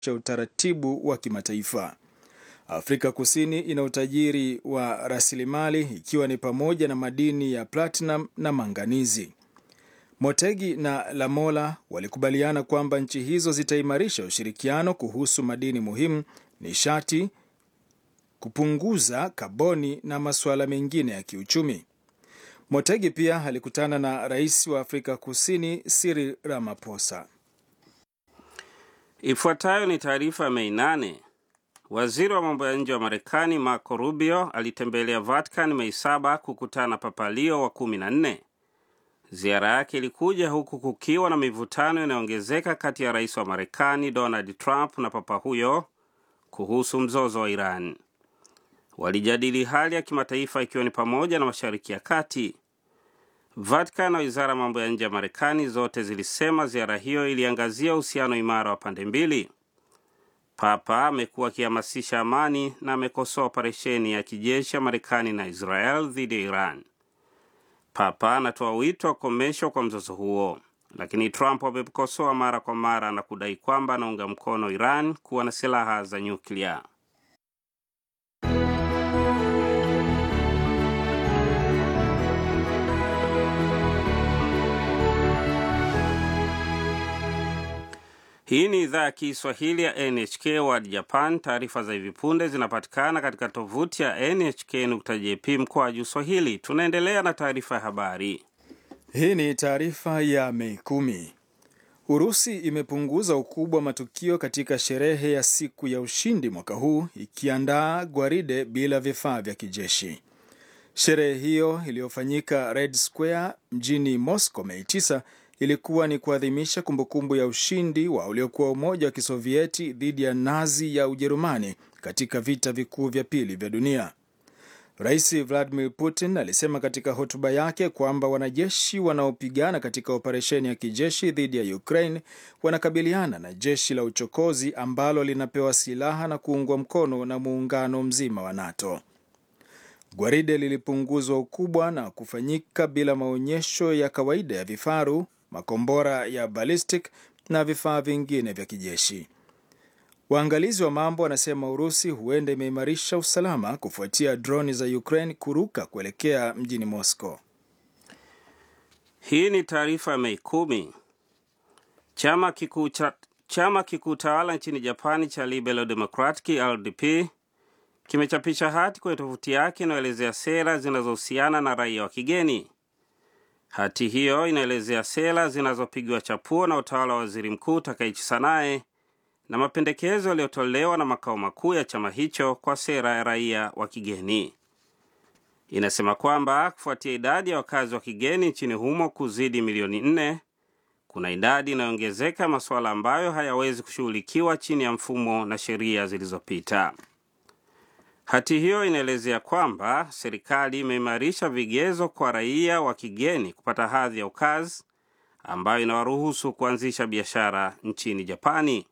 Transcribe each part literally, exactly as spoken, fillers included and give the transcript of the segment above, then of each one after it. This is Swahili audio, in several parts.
cha utaratibu wa kimataifa. Afrika Kusini ina utajiri wa rasilimali ikiwa ni pamoja na madini ya platinum na manganizi. Motegi na Lamola walikubaliana kwamba nchi hizo zitaimarisha ushirikiano kuhusu madini muhimu, nishati, kupunguza kaboni na masuala mengine ya kiuchumi. Motegi pia alikutana na rais wa Afrika Kusini Cyril Ramaphosa. Ifuatayo ni taarifa Mei nane. Waziri wa mambo ya nje wa Marekani Marco Rubio alitembelea Vatican Mei saba kukutana Papa Leo wa kumi na nne. Ziara yake ilikuja huku kukiwa na mivutano inayoongezeka kati ya rais wa Marekani Donald Trump na papa huyo kuhusu mzozo wa Iran. Walijadili hali ya kimataifa ikiwa ni pamoja na Mashariki ya Kati. Vatican na Wizara ya Mambo ya Nje ya Marekani zote zilisema ziara hiyo iliangazia uhusiano imara wa pande mbili. Papa amekuwa akihamasisha amani na amekosoa operesheni ya kijeshi ya Marekani na Israel dhidi ya Iran. Papa anatoa wito wa kukomeshwa kwa mzozo huo, lakini Trump amemkosoa mara kwa mara na kudai kwamba anaunga mkono Iran kuwa na silaha za nyuklia. Hii ni idhaa ya Kiswahili ya N H K World Japan. Taarifa za hivi punde zinapatikana katika tovuti ya N H K dot J P mkwaju Swahili. Tunaendelea na taarifa ya habari. Hii ni taarifa ya Mei kumi. Urusi imepunguza ukubwa wa matukio katika sherehe ya siku ya ushindi mwaka huu, ikiandaa gwaride bila vifaa vya kijeshi. Sherehe hiyo iliyofanyika Red Square mjini Moscow Mei tisa ilikuwa ni kuadhimisha kumbukumbu ya ushindi wa uliokuwa Umoja wa Kisovieti dhidi ya Nazi ya Ujerumani katika vita vikuu vya pili vya dunia. Rais Vladimir Putin alisema katika hotuba yake kwamba wanajeshi wanaopigana katika operesheni ya kijeshi dhidi ya Ukraine wanakabiliana na jeshi la uchokozi ambalo linapewa silaha na kuungwa mkono na muungano mzima wa NATO. Gwaride lilipunguzwa ukubwa na kufanyika bila maonyesho ya kawaida ya vifaru, makombora ya ballistic na vifaa vingine vya kijeshi. Waangalizi wa mambo wanasema Urusi huenda imeimarisha usalama kufuatia droni za Ukraine kuruka kuelekea mjini Moscow. Hii ni taarifa Mei kumi. Chama kikuu cha chama kikuu tawala nchini Japani cha Liberal Democratic L D P kimechapisha hati kwenye tovuti yake inaelezea sera zinazohusiana na raia wa kigeni. Hati hiyo inaelezea sera zinazopigwa chapuo na utawala wa Waziri Mkuu Takaichi Sanae na mapendekezo yaliyotolewa na makao makuu ya chama hicho kwa sera ya raia wa kigeni. Inasema kwamba kufuatia idadi ya wakazi wa kigeni nchini humo kuzidi milioni nne, kuna idadi inayoongezeka masuala ambayo hayawezi kushughulikiwa chini ya mfumo na sheria zilizopita. Hati hiyo inaelezea kwamba serikali imeimarisha vigezo kwa raia wa kigeni kupata hadhi ya ukazi ambayo inawaruhusu kuanzisha biashara nchini Japani.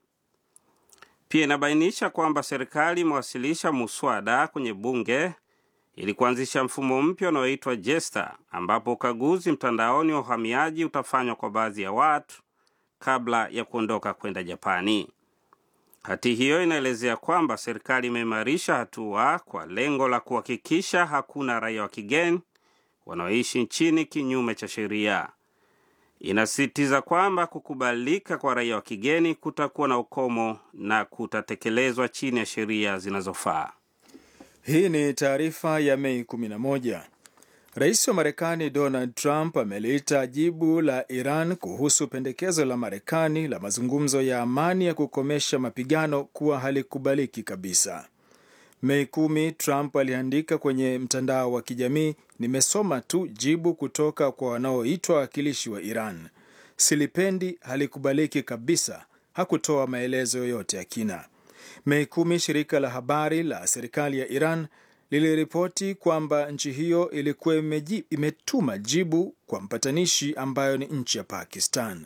Pia inabainisha kwamba serikali imewasilisha muswada kwenye bunge ili kuanzisha mfumo mpya unaoitwa JESTA, ambapo ukaguzi mtandaoni wa uhamiaji utafanywa kwa baadhi ya watu kabla ya kuondoka kwenda Japani. Hati hiyo inaelezea kwamba serikali imeimarisha hatua kwa lengo la kuhakikisha hakuna raia wa kigeni wanaoishi nchini kinyume cha sheria. Inasisitiza kwamba kukubalika kwa raia wa kigeni kutakuwa na ukomo na kutatekelezwa chini ya sheria zinazofaa. Hii ni taarifa ya Mei kumi na moja. Rais wa Marekani Donald Trump ameliita jibu la Iran kuhusu pendekezo la Marekani la mazungumzo ya amani ya kukomesha mapigano kuwa halikubaliki kabisa. Mei kumi, Trump aliandika kwenye mtandao wa kijamii, "Nimesoma tu jibu kutoka kwa wanaoitwa wakilishi wa Iran. Silipendi, halikubaliki kabisa." Hakutoa maelezo yoyote ya kina. Mei kumi, shirika la habari la serikali ya Iran liliripoti kwamba nchi hiyo ilikuwa imetuma jibu kwa mpatanishi ambayo ni nchi ya Pakistan.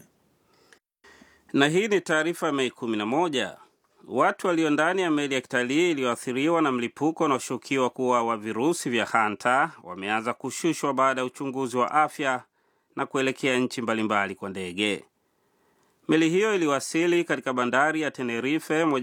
Na hii ni taarifa Mei kumi na moja. Watu walio ndani ya meli ya kitalii iliyoathiriwa na mlipuko unaoshukiwa kuwa wa virusi vya Hanta wameanza kushushwa baada ya uchunguzi wa afya na kuelekea nchi mbalimbali kwa ndege. Meli hiyo iliwasili katika bandari ya Tenerife moja